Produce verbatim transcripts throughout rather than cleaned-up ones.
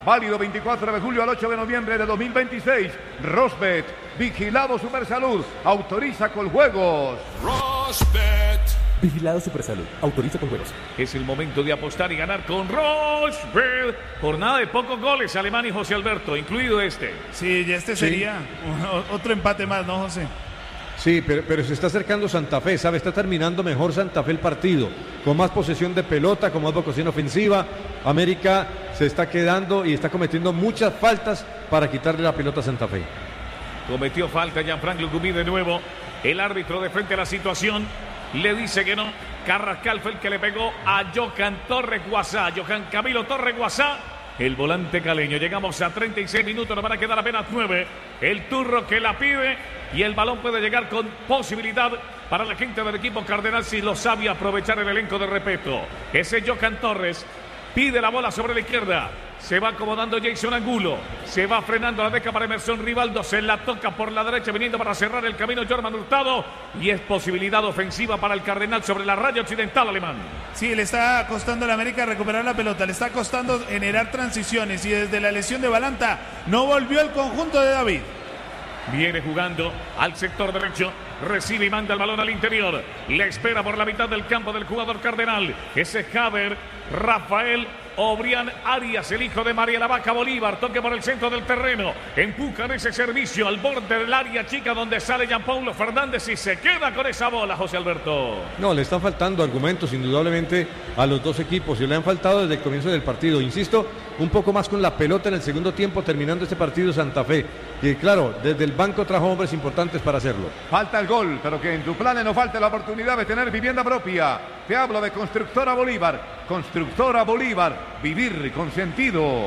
Válido veinticuatro de julio al ocho de noviembre de dos mil veintiséis. Rosbet, vigilado Supersalud, autoriza con juegos. Rosbet. Vigilado Supersalud, autoriza con juegos. Es el momento de apostar y ganar con Rosbet. Jornada de pocos goles, Alemán y José Alberto, incluido este. Sí, y este sería sí. otro empate más, ¿no, José? Sí, pero, pero se está acercando Santa Fe, ¿sabe? Está terminando mejor Santa Fe el partido, con más posesión de pelota, con más vocación ofensiva. América se está quedando y está cometiendo muchas faltas para quitarle la pelota a Santa Fe. Cometió falta Gianfranco Gumí de nuevo. El árbitro de frente a la situación le dice que no. Carrascal fue el que le pegó a Johan Torres Guasá. Johan Camilo Torres Guasá, el volante caleño. Llegamos a treinta y seis minutos, nos van a quedar apenas nueve. El turro que la pide y el balón puede llegar con posibilidad para la gente del equipo cardenal si lo sabe aprovechar el elenco de respeto. Ese Johan Torres pide la bola sobre la izquierda. Se va acomodando Jason Angulo. Se va frenando la deca para Emerson Rivaldo. Se la toca por la derecha viniendo para cerrar el camino Jorman Hurtado. Y es posibilidad ofensiva para el Cardenal sobre la raya occidental, Alemán. Sí, le está costando a la América recuperar la pelota. Le está costando generar transiciones. Y desde la lesión de Balanta no volvió el conjunto de David. Viene jugando al sector derecho. Recibe y manda el balón al interior. Le espera por la mitad del campo del jugador cardenal. Ese Javier Rafael Obrián Arias, el hijo de María la Vaca Bolívar. Toque por el centro del terreno. Empujan ese servicio al borde del área chica donde sale Gianpaulo Fernández y se queda con esa bola, José Alberto. No, le están faltando argumentos indudablemente a los dos equipos y le han faltado desde el comienzo del partido. Insisto, un poco más con la pelota en el segundo tiempo terminando este partido Santa Fe. Y claro, desde el banco trajo hombres importantes para hacerlo. Falta el gol, pero que en tu plan no falte la oportunidad de tener vivienda propia. Te hablo de Constructora Bolívar. Constructora Bolívar, vivir con sentido.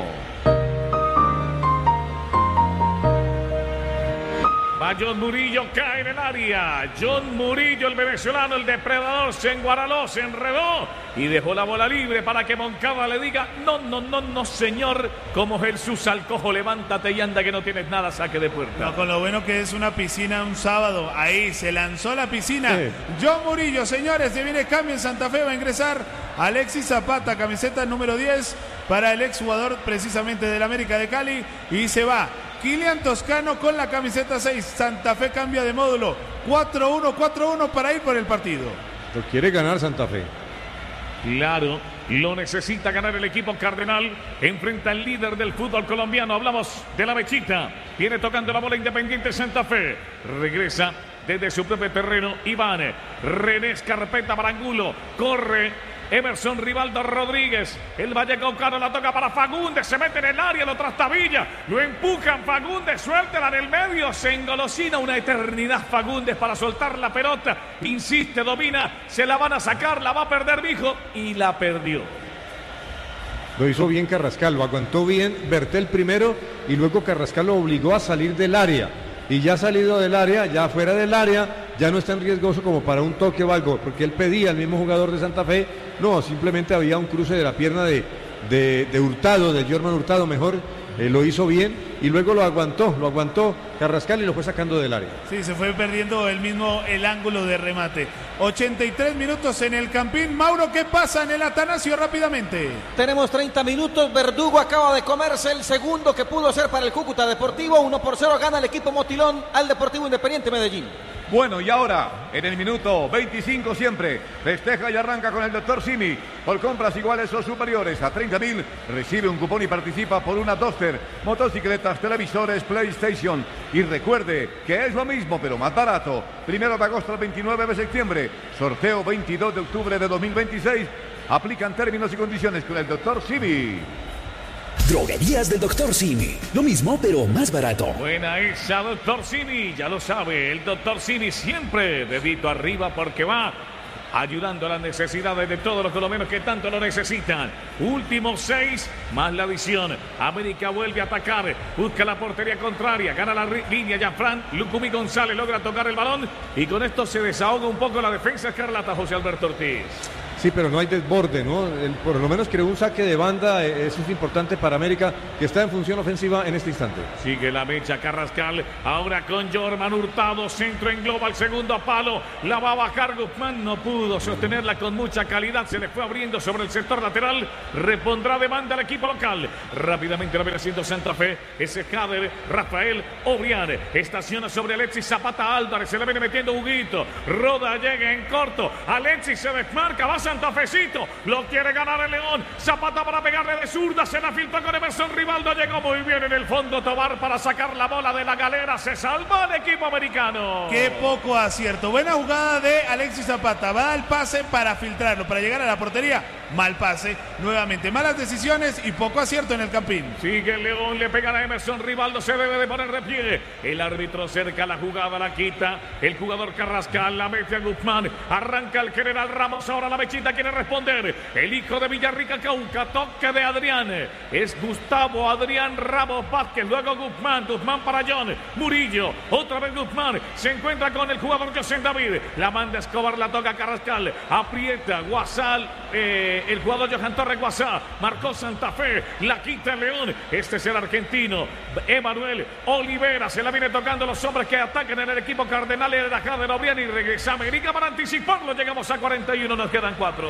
Va John Murillo, cae en el área. John Murillo, el venezolano, el depredador, se enguaraló, se enredó y dejó la bola libre para que Moncada le diga: no, no, no, no, señor. Como Jesús Alcojo, levántate y anda que no tienes nada, saque de puerta. No, con lo bueno que es una piscina un sábado. Ahí se lanzó la piscina. Sí. John Murillo, señores, se viene cambio en Santa Fe. Va a ingresar Alexis Zapata, camiseta número diez para el exjugador precisamente del América de Cali. Y se va Kilian Toscano con la camiseta seis. Santa Fe cambia de módulo. cuatro uno, cuatro uno para ir por el partido. Lo quiere ganar Santa Fe. Claro, lo necesita ganar el equipo cardenal. Enfrenta al líder del fútbol colombiano. Hablamos de la Mechita. Viene tocando la bola Independiente Santa Fe. Regresa desde su propio terreno Iván. René Escarpeta para Angulo. Corre Emerson Rivaldo Rodríguez. El Vallecaucano la toca para Fagundes. Se mete en el área, lo trastabilla. Lo empujan Fagundes. Suéltela en el medio. Se engolosina una eternidad Fagundes para soltar la pelota. Insiste, domina. Se la van a sacar. La va a perder, mijo. Y la perdió. Lo hizo bien Carrascal. Lo aguantó bien Bertel primero. Y luego Carrascal lo obligó a salir del área. Y ya salido del área, ya fuera del área, ya no es tan riesgoso como para un toque o algo, porque él pedía al mismo jugador de Santa Fe, no, simplemente había un cruce de la pierna de, de, de Hurtado, de Jorman Hurtado, mejor, eh, lo hizo bien, y luego lo aguantó, lo aguantó Carrascal y lo fue sacando del área. Sí, se fue perdiendo el mismo, el ángulo de remate. ochenta y tres minutos en el Campín. Mauro, ¿qué pasa en el Atanasio rápidamente? Tenemos treinta minutos, Verdugo acaba de comerse el segundo que pudo ser para el Cúcuta Deportivo, uno por cero gana el equipo Motilón al Deportivo Independiente Medellín. Bueno, y ahora, en el minuto veinticinco siempre, festeja y arranca con el doctor Simi. Por compras iguales o superiores a treinta mil, recibe un cupón y participa por una Duster, motocicletas, televisores, PlayStation. Y recuerde que es lo mismo, pero más barato. Primero de agosto al veintinueve de septiembre, sorteo veintidós de octubre de dos mil veintiséis. Aplican términos y condiciones con el doctor Simi. Droguerías del doctor Simi. Lo mismo, pero más barato. Buena esa, doctor Simi. Ya lo sabe, el doctor Simi siempre dedito arriba porque va ayudando a las necesidades de todos los colombianos que tanto lo necesitan. Últimos seis, más la adición. América vuelve a atacar. Busca la portería contraria. Gana la línea Gianfran. Lucumí González logra tocar el balón. Y con esto se desahoga un poco la defensa escarlata, José Alberto Ortiz. Sí, pero no hay desborde, ¿no? El, por lo menos creó un saque de banda, eh, eso es importante para América, que está en función ofensiva en este instante. Sigue la mecha Carrascal, ahora con Jorman Hurtado, centro en global, segundo palo, la va a bajar Guzmán, no pudo sostenerla con mucha calidad, se le fue abriendo sobre el sector lateral, repondrá de banda al equipo local, rápidamente lo viene haciendo Santa Fe, ese Jader, Rafael Obrián, estaciona sobre Alexis Zapata Álvarez, se le viene metiendo Huguito, Roda llega en corto, Alexis se desmarca, va Santafecito, lo quiere ganar el León, Zapata para pegarle de zurda, se la filtra con Emerson Rivaldo, llegó muy bien en el fondo Tobar para sacar la bola de la galera, se salva el equipo americano. Qué poco acierto, buena jugada de Alexis Zapata, va al pase para filtrarlo, para llegar a la portería, mal pase, nuevamente malas decisiones y poco acierto en el campín. Sigue el León, le pegan a Emerson Rivaldo, se debe de poner de pie, el árbitro cerca la jugada, la quita, el jugador Carrascal, la mete a Guzmán, arranca el general Ramos, ahora la mechita quiere responder, el hijo de Villarrica Cauca, toque de Adrián, es Gustavo Adrián Ramos Vázquez, luego Guzmán, Guzmán para John Murillo, otra vez Guzmán, se encuentra con el jugador José David, la manda Escobar, la toca Carrascal, aprieta Guasal, eh, el jugador Johan Torres Guasá, marcó Santa Fe, la quita el León, este es el argentino, Emanuel Olivera, se la viene tocando los hombres que atacan en el equipo cardenal de la Jader Obrián y regresa a América para anticiparlo, llegamos a cuarenta y uno, nos quedan cuatro.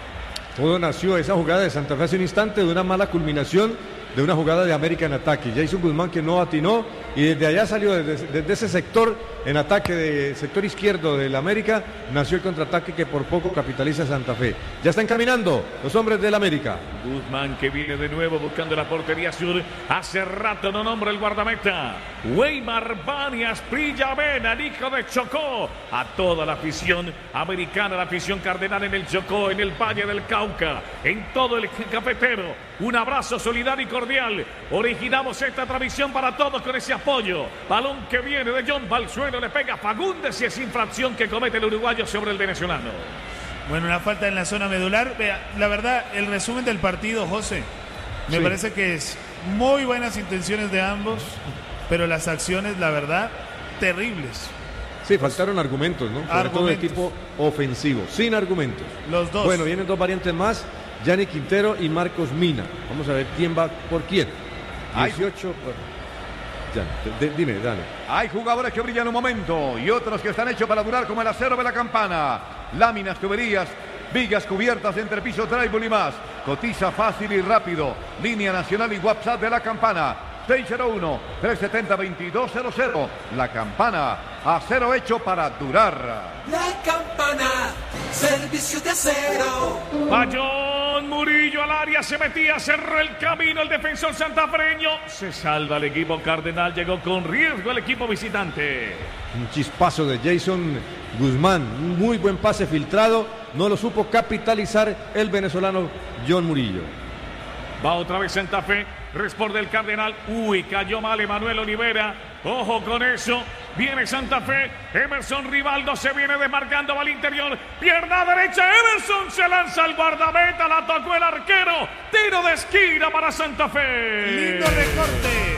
Todo nació esa jugada de Santa Fe hace un instante de una mala culminación de una jugada de América en ataque. Jason Guzmán que no atinó y desde allá salió, desde, desde ese sector en ataque, de sector izquierdo del América, nació el contraataque que por poco capitaliza Santa Fe. Ya están caminando los hombres del América. Guzmán que viene de nuevo buscando la portería sur. Hace rato no nombra el guardameta. Weimar Banias Prilla Vena, el hijo de Chocó. A toda la afición americana, la afición cardenal en el Chocó, en el Valle del Cauca, en todo el cafetero. Un abrazo solidario y cordial. Originamos esta transmisión para todos con ese apoyo. Balón que viene de John Balsueno, le pega Fagundes y es infracción que comete el uruguayo sobre el venezolano. Bueno, una falta en la zona medular. Vea, la verdad, el resumen del partido, José, me Sí. parece que es muy buenas intenciones de ambos, pero las acciones, la verdad, terribles. Sí, faltaron argumentos, ¿no? Sobre Argumentos. todo de tipo ofensivo, sin argumentos. Los dos. Bueno, vienen dos variantes más, Yanni Quintero y Marcos Mina. Vamos a ver quién va por quién. Ay. dieciocho. Bueno, ya, de- de- dime, dale. Hay jugadores que brillan un momento y otros que están hechos para durar como el acero de la campana. Láminas, tuberías, vigas cubiertas entre piso, tribal y más. Cotiza fácil y rápido. Línea nacional y WhatsApp de la campana. seis cero uno, tres siete cero, dos dos cero cero. La campana, acero hecho para durar. La campana, servicio de acero. Bayón Murillo al área, se metía, cerró el camino el defensor santafereño. Se salva el equipo cardenal, llegó con riesgo el equipo visitante. Un chispazo de Jason Guzmán, un muy buen pase filtrado, no lo supo capitalizar el venezolano John Murillo. Va otra vez Santa Fe, responde el Cardenal. Uy, cayó mal Emanuel Olivera. Ojo con eso. Viene Santa Fe. Emerson Rivaldo se viene desmarcando, va al interior. Pierna derecha. Emerson se lanza al guardameta. La tocó el arquero. Tiro de esquina para Santa Fe. Lindo recorte.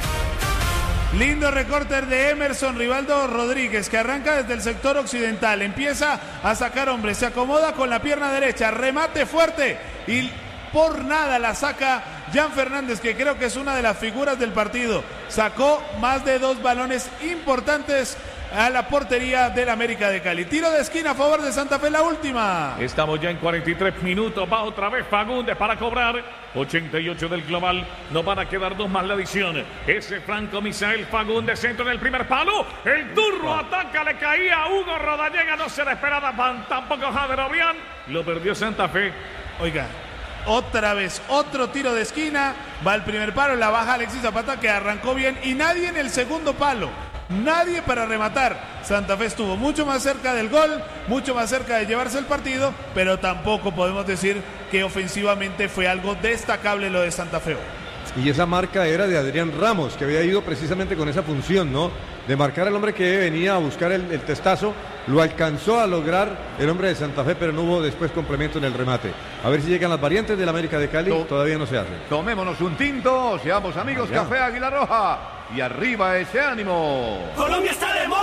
Lindo recorte de Emerson Rivaldo Rodríguez, que arranca desde el sector occidental. Empieza a sacar hombres. Se acomoda con la pierna derecha. Remate fuerte. Y por nada la saca Jan Fernández, que creo que es una de las figuras del partido. Sacó más de dos balones importantes a la portería del América de Cali. Tiro de esquina a favor de Santa Fe, la última. Estamos ya en cuarenta y tres minutos. Va otra vez Fagundes para cobrar. ochenta y ocho del global. Nos van a quedar dos más la adición. Ese Franco Misael Fagundes, centro en el primer palo. El turro ataca, le caía a Hugo Rodallega. No se le esperaba tampoco Jader Obrián. Lo perdió Santa Fe. Oiga, otra vez, otro tiro de esquina. Va al primer palo, la baja Alexis Zapata, que arrancó bien. Y nadie en el segundo palo. Nadie para rematar. Santa Fe estuvo mucho más cerca del gol, mucho más cerca de llevarse el partido, pero tampoco podemos decir que ofensivamente fue algo destacable lo de Santa Fe. Y esa marca era de Adrián Ramos, que había ido precisamente con esa función, ¿no? De marcar al hombre que venía a buscar el, el testazo. Lo alcanzó a lograr el hombre de Santa Fe, pero no hubo después complemento en el remate. A ver si llegan las variantes del América de Cali. To- Todavía no se hace. Tomémonos un tinto, seamos amigos, Ya. Café Águila Roja. Y arriba ese ánimo. Colombia está de moda.